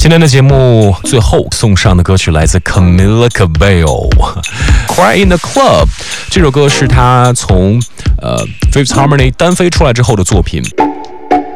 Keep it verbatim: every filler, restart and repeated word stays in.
今天的节目最后送上的歌曲来自 Camila Cabello Cry in the Club， 这首歌是他从呃 Fifth Harmony 单飞出来之后的作品。